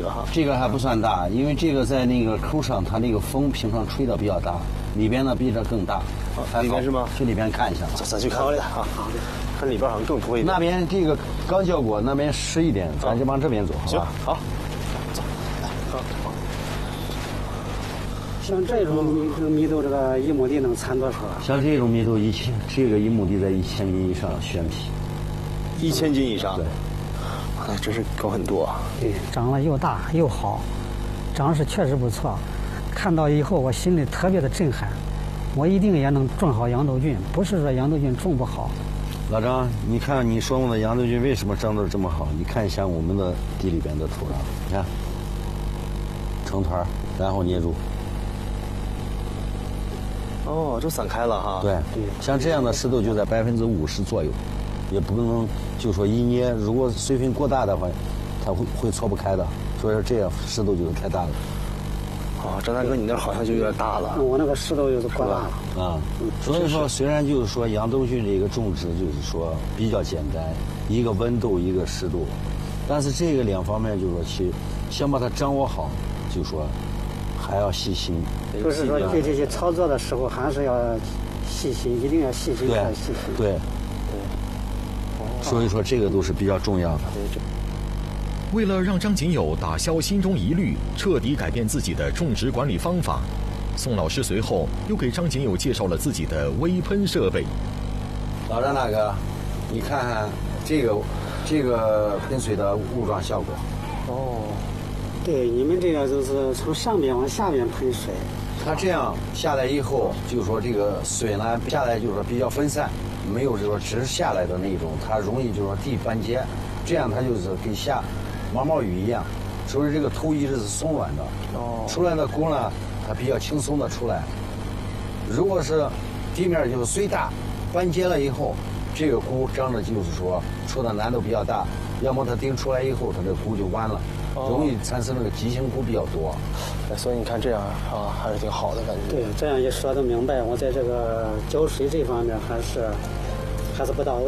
个哈。 这个还不算大，因为这个在那个口上，它那个风平常吹的比较大，里边呢比这更大。 里边是吗？ 去里边看一下。 咱去看看啊。看里边好像更多一点。 那边这个刚浇过，那边湿一点，咱就往这边走，好吧？ 好，走。好。 像这种密度，这个1亩地能产多少？ 像这种密度这个1亩地在1000斤以上选皮。 1000斤以上。 对。 那真是高很多啊。 对，长得又大又好，长势确实不错。看到以后，我心里特别的震撼。我一定也能种好羊豆菌，不是说羊豆菌种不好。 老张，你看你说我的羊豆菌为什么长得这么好？你看一下我们的地里边的土壤，你看，成团，然后捏住。 哦，就散开了哈。 对，像这样的湿度就在50%左右，也不能就说一捏，如果水分过大的话，它会搓不开的。所以说这样湿度就是太大了。 哦，张大哥，你那好像就有点大了。 我那个湿度就是过大了。 啊，所以说虽然就是说羊豆菌这个种植就是说比较简单，一个温度一个湿度，但是这个两方面就是说去想把它掌握好，就说还要细心。 就是说对这些操作的时候还是要细心，一定要细心再细心。 对。所以说这个都是比较重要的。 为了让张锦友打消心中疑虑，彻底改变自己的种植管理方法，宋老师随后又给张锦友介绍了自己的微喷设备。 老张大哥，你看看这个喷水的雾状效果。 哦，对，你们这个就是从上边往下边喷水。 它这样下来以后，就是说这个水呢下来就是说比较分散，没有就是说直下来的那种，它容易就是说地翻结，这样它就是跟下毛毛雨一样，所以这个土一直是松软的。出来的菇呢，它比较轻松的出来。如果是地面就是水大，翻结了以后，这个菇长得就是说出的难度比较大，要么它顶出来以后，它这个菇就弯了，容易产生那个畸形菇比较多。 所以你看这样啊，还是挺好的感觉。 对，这样一说都明白，我在这个浇水这方面还是不到位。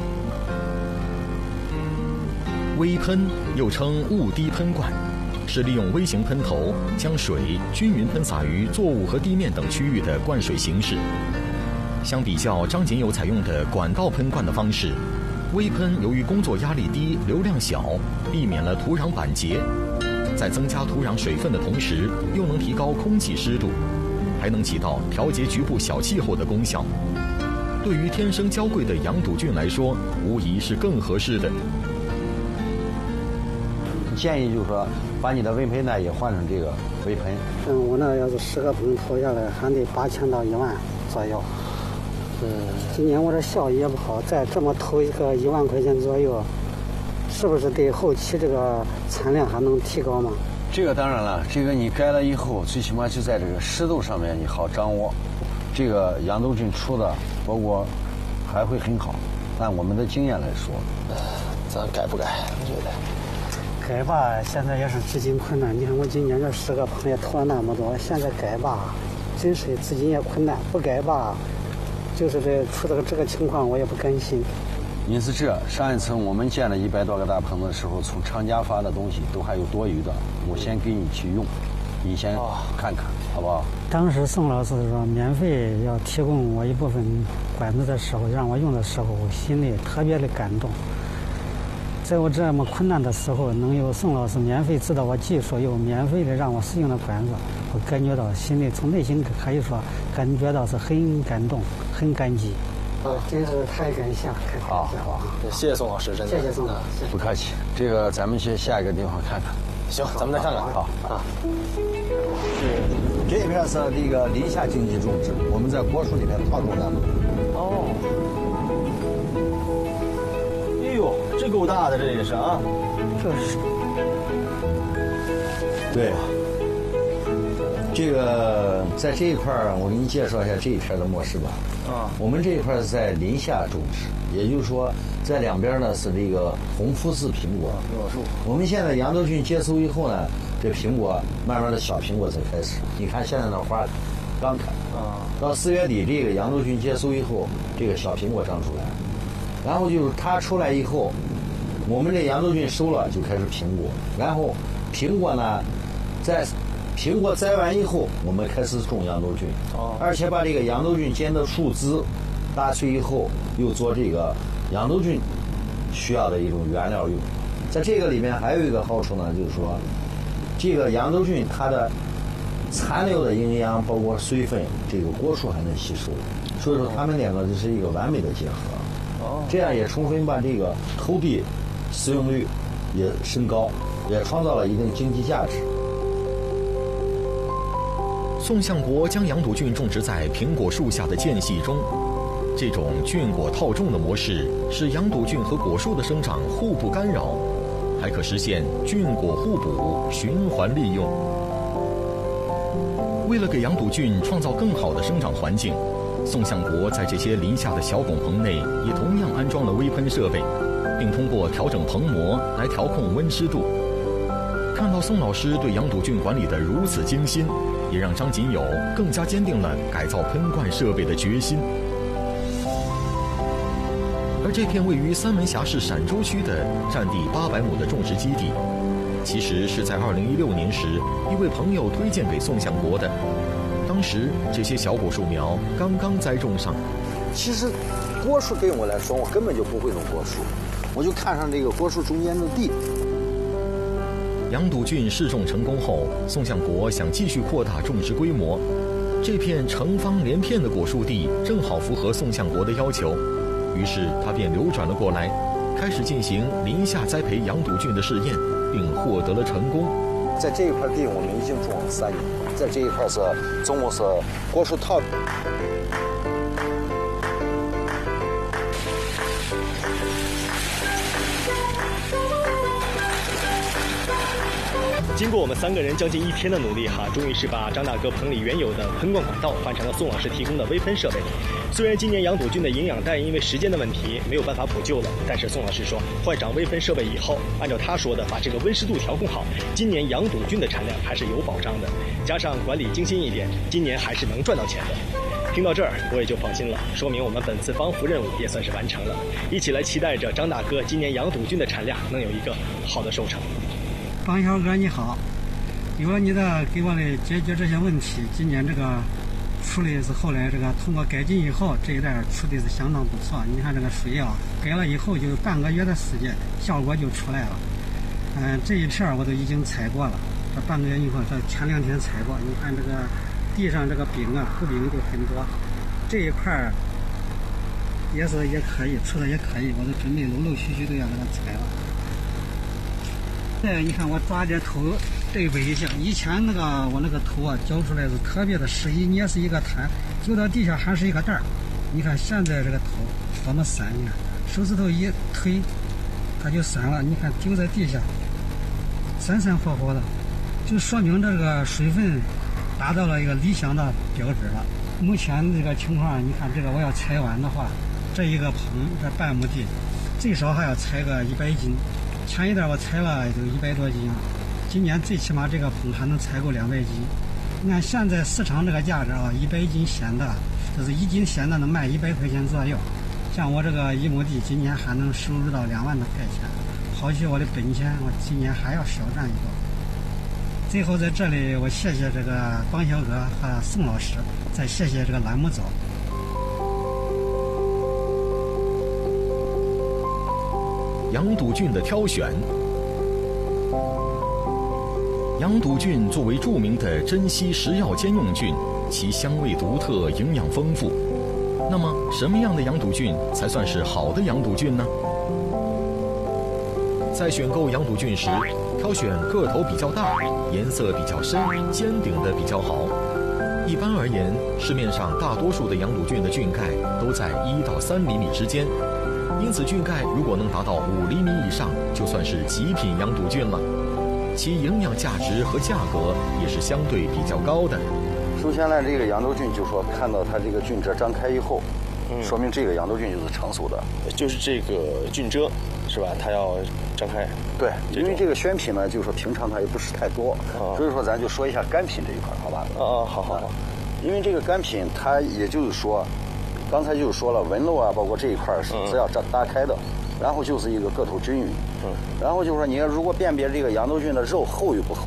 微喷又称雾滴喷灌，是利用微型喷头将水均匀喷洒于作物和地面等区域的灌水形式。相比较张锦友采用的管道喷灌的方式，微喷由于工作压力低、流量小，避免了土壤板结，在增加土壤水分的同时，又能提高空气湿度，还能起到调节局部小气候的功效。对于天生娇贵的羊肚菌来说，无疑是更合适的。 建议就是说，把你的微喷呢也换成这个微喷。 我那要是10个盆投下来，还得8000到1万左右。今年我这效益也不好，再这么投一个1万块钱左右，是不是对后期这个产量还能提高吗？ 这个当然了，这个你改了以后，最起码就在这个湿度上面你好掌握。这个羊豆菌出的包括还会很好，按我们的经验来说， 咱改不改？我觉得。 改吧，现在也是资金困难。你看我今年这10个盆也投了那么多，现在改吧，真是资金也困难。不改吧，就是出这个情况，我也不甘心。 因此上一次我们建了100多个大棚的时候，从厂家发的东西都还有多余的，我先给你去用，你先看看，好不好？ 当时宋老师说免费要提供我一部分管子的时候，让我用的时候，我心里特别的感动。在我这么困难的时候，能有宋老师免费指导我技术，又免费的让我使用的管子，我感觉到心里从内心可以说感觉到是很感动，很感激。真是太感谢了。 好， 谢谢宋老师，真的。 谢谢宋老师， 不客气。这个咱们去下一个地方看看。 行，咱们再看看。 好啊。这片是这个林下经济种植，我们在果树里面套种的。 哦。哎呦，这够大的，这也是啊。 这是。 对。这个在这一块儿，我给你介绍一下这一片的模式吧。我们这一块是在林下种植，也就是说，在两边呢是这个红富士苹果。我们现在羊豆菌结束以后呢，这苹果慢慢的小苹果才开始。你看现在那花刚开，到4月底这个羊豆菌结束以后，这个小苹果长出来，然后就是它出来以后，我们这羊豆菌收了就开始苹果，然后苹果呢，在苹果栽完以后，我们开始种洋豆菌，而且把这个洋豆菌剪的树枝打碎以后，又做这个洋豆菌需要的一种原料用。在这个里面还有一个好处呢，就是说，这个洋豆菌它的残留的营养包括水分，这个果树还能吸收，所以说它们两个就是一个完美的结合。这样也充分把这个土地使用率也升高，也创造了一定经济价值。 宋相国将洋赌菌种植在苹果树下的间隙中，这种菌果套种的模式使洋赌菌和果树的生长互不干扰，还可实现菌果互补、循环利用。为了给洋赌菌创造更好的生长环境，宋相国在这些林下的小拱棚内也同样安装了微喷设备，并通过调整棚膜来调控温湿度。看到宋老师对洋赌菌管理得如此精心，也让张锦友更加坚定了改造喷灌设备的决心。而这片位于三门峡市陕州区的占地800亩的种植基地，其实是在2016年时一位朋友推荐给宋相国的。当时这些小果树苗刚刚栽种上。 其实果树对我来说，我根本就不会种果树，我就看上这个果树中间的地。 洋赌菌试种成功后，宋相国想继续扩大种植规模。这片成方连片的果树地正好符合宋相国的要求，于是他便流转了过来，开始进行林下栽培洋赌菌的试验，并获得了成功。 在这一块地我们已经种了3年，在这一块是总共是果树套。 经过我们3个人将近1天的努力终于是把张大哥棚里原有的喷灌管道换成了宋老师提供的微喷设备。虽然今年洋赌菌的营养带因为时间的问题没有办法补救了，但是宋老师说，换上微喷设备以后，按照他说的把这个温湿度调控好，今年洋赌菌的产量还是有保障的，加上管理精心一点，今年还是能赚到钱的。听到这儿我也就放心了，说明我们本次帮扶任务也算是完成了。一起来期待着张大哥今年洋赌菌的产量能有一个好的收成。 方小哥你好，有了你的给我的解决这些问题，今年这个处理是后来这个通过改进以后，这一带处理是相当不错。你看这个水啊，改了以后就半个月的时间，效果就出来了。这一片我都已经采过了，这半个月以后，这前2天采过。你看这个地上这个饼啊，糊饼就很多，这一块也可以，出的也可以，我都准备陆陆续续都要给它采了。你看我抓点头对比一下，以前我那个头啊浇出来是特别的适宜，捏是一个滩，揪到地下还是一个袋儿。你看现在这个头多么散，你看手指头一推，它就散了。你看丢在地下，散散活活的，就说明这个水分达到了一个理想的标准了。目前这个情况，你看这个我要采完的话，这一个棚这半亩地，最少还要采个100斤。前一段我采了就100多斤了，今年最起码这个棚还能采够200斤。你看现在市场这个价格100斤咸的，就是1斤咸的能卖100块钱左右。像我这个1亩地，今年还能收入到2万多块钱，抛去我的本钱，我今年还要少赚一个。最后在这里，我谢谢这个光小哥和宋老师，再谢谢这个栏目组。 洋赌菌的挑选。洋赌菌作为著名的珍稀食药兼用菌，其香味独特，营养丰富。那么，什么样的洋赌菌才算是好的洋赌菌呢？在选购洋赌菌时，挑选个头比较大、颜色比较深、尖顶的比较好。一般而言，市面上大多数的洋赌菌的菌盖都在1到3厘米之间。因此，菌盖如果能达到5厘米以上，就算是极品洋赌菌了。其营养价值和价格也是相对比较高的。 首先呢，这个洋豆菌就说看到它这个菌褶张开以后，说明这个洋豆菌就是成熟的， 就是这个菌褶是吧？它要张开。 对，因为这个选品呢，就是说平常它也不是太多，所以说咱就说一下干品这一块，好吧？ 好。 因为这个干品，它也就是说，刚才就是说了，纹路啊，包括这一块是要打开的， 然后就是一个个头均匀。然后就是说你如果辨别这个羊头菌的肉厚与不厚，